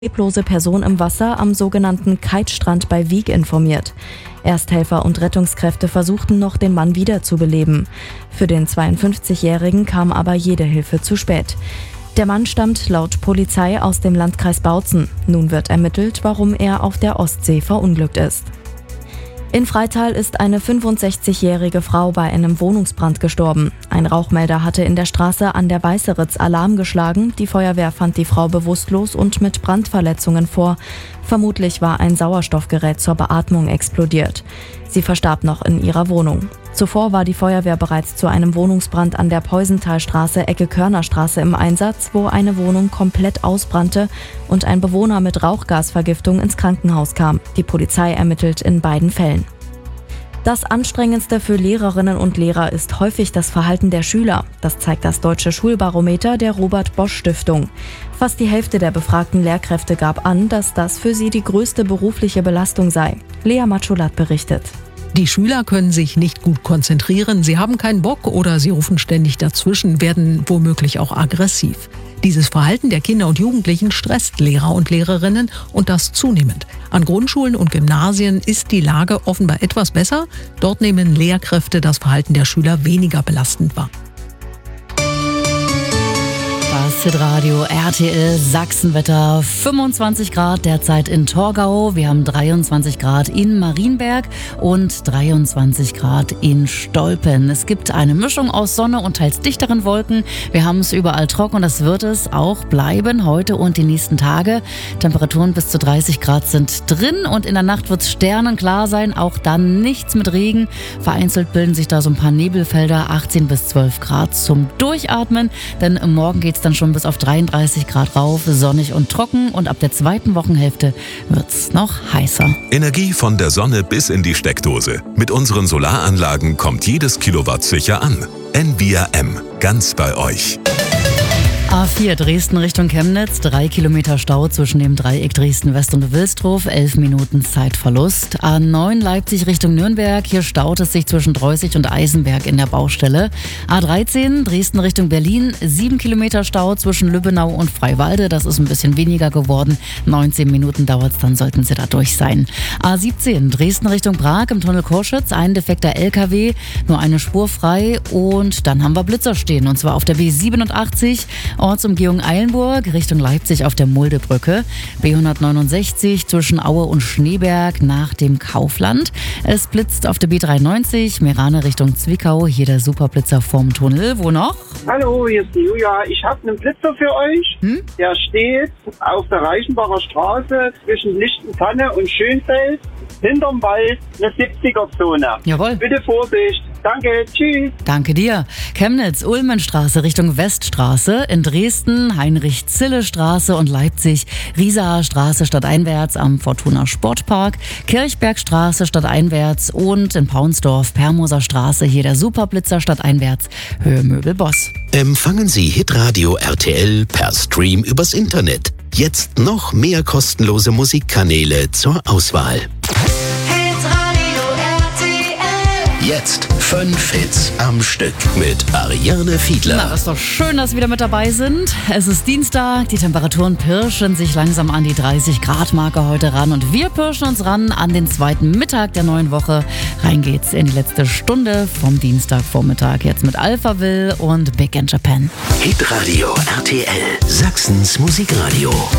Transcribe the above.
leblose Person im Wasser am sogenannten Keitstrand bei Wieg informiert. Ersthelfer und Rettungskräfte versuchten noch, den Mann wiederzubeleben. Für den 52-Jährigen kam aber jede Hilfe zu spät. Der Mann stammt laut Polizei aus dem Landkreis Bautzen. Nun wird ermittelt, warum er auf der Ostsee verunglückt ist. In Freital ist eine 65-jährige Frau bei einem Wohnungsbrand gestorben. Ein Rauchmelder hatte in der Straße an der Weißeritz Alarm geschlagen. Die Feuerwehr fand die Frau bewusstlos und mit Brandverletzungen vor. Vermutlich war ein Sauerstoffgerät zur Beatmung explodiert. Sie verstarb noch in ihrer Wohnung. Zuvor war die Feuerwehr bereits zu einem Wohnungsbrand an der Peusenthalstraße Ecke Körnerstraße im Einsatz, wo eine Wohnung komplett ausbrannte und ein Bewohner mit Rauchgasvergiftung ins Krankenhaus kam. Die Polizei ermittelt in beiden Fällen. Das Anstrengendste für Lehrerinnen und Lehrer ist häufig das Verhalten der Schüler. Das zeigt das Deutsche Schulbarometer der Robert-Bosch-Stiftung. Fast die Hälfte der befragten Lehrkräfte gab an, dass das für sie die größte berufliche Belastung sei. Lea Matschulat berichtet. Die Schüler können sich nicht gut konzentrieren, sie haben keinen Bock oder sie rufen ständig dazwischen, werden womöglich auch aggressiv. Dieses Verhalten der Kinder und Jugendlichen stresst Lehrer und Lehrerinnen und das zunehmend. An Grundschulen und Gymnasien ist die Lage offenbar etwas besser. Dort nehmen Lehrkräfte das Verhalten der Schüler weniger belastend wahr. Das Hitradio RTL Sachsenwetter, 25 Grad derzeit in Torgau, wir haben 23 Grad in Marienberg und 23 Grad in Stolpen. Es gibt eine Mischung aus Sonne und teils dichteren Wolken. Wir haben es überall trocken und das wird es auch bleiben heute und die nächsten Tage. Temperaturen bis zu 30 Grad sind drin und in der Nacht wird es sternenklar sein, auch dann nichts mit Regen. Vereinzelt bilden sich da so ein paar Nebelfelder, 18 bis 12 Grad zum Durchatmen, denn morgen geht es dann schon bis auf 33 Grad rauf, sonnig und trocken und ab der zweiten Wochenhälfte wird's noch heißer. Energie von der Sonne bis in die Steckdose. Mit unseren Solaranlagen kommt jedes Kilowatt sicher an. Envia M, ganz bei euch. A4 Dresden Richtung Chemnitz, 3 Kilometer Stau zwischen dem Dreieck Dresden-West und Wilsdruf, 11 Minuten Zeitverlust. A9 Leipzig Richtung Nürnberg, hier staut es sich zwischen Dreußig und Eisenberg in der Baustelle. A13 Dresden Richtung Berlin, 7 Kilometer Stau zwischen Lübbenau und Freiwalde, das ist ein bisschen weniger geworden. 19 Minuten dauert es, dann sollten Sie da durch sein. A17 Dresden Richtung Prag im Tunnel Korschütz, ein defekter LKW, nur eine Spur frei und dann haben wir Blitzer stehen und zwar auf der B87 Ortsumgehung Eilenburg Richtung Leipzig auf der Muldebrücke. B169 zwischen Aue und Schneeberg nach dem Kaufland. Es blitzt auf der B93 Meerane Richtung Zwickau. Hier der Superblitzer vorm Tunnel. Wo noch? Hallo, hier ist die Julia. Ich habe einen Blitzer für euch. Der steht auf der Reichenbacher Straße zwischen Lichtentanne und Schönfeld. Hinterm Wald eine 70er-Zone. Jawohl. Bitte Vorsicht. Danke, tschüss. Danke dir. Chemnitz, Ulmenstraße Richtung Weststraße. In Dresden, Heinrich-Zille-Straße und Leipzig, Riesaer Straße stadteinwärts am Fortuna Sportpark, Kirchbergstraße stadteinwärts und in Paunsdorf, Permoser Straße, hier der Superblitzer stadteinwärts, Höhe Möbel Boss. Empfangen Sie Hitradio RTL per Stream übers Internet. Jetzt noch mehr kostenlose Musikkanäle zur Auswahl. Jetzt 5 Hits am Stück mit Ariane Fiedler. Na, das ist doch schön, dass Sie wieder mit dabei sind. Es ist Dienstag, die Temperaturen pirschen sich langsam an die 30-Grad-Marke heute ran und wir pirschen uns ran an den zweiten Mittag der neuen Woche. Rein geht's in die letzte Stunde vom Dienstagvormittag. Jetzt mit Alphaville und Big in Japan. Hitradio RTL, Sachsens Musikradio.